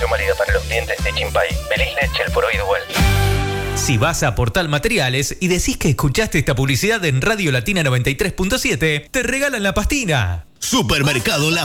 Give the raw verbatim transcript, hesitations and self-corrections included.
solución válida para los clientes de Chimpay. Feliz leche, el poroy dual. Si vas a Portal Materiales y decís que escuchaste esta publicidad en Radio Latina noventa y tres punto siete, te regalan la pastina. Supermercado La